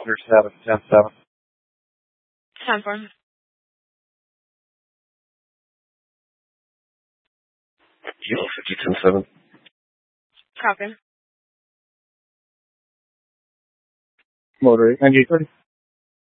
Clear 7, 10-7. 10-4. Kilo 50-10-7. Copy. Motor 8, 9830.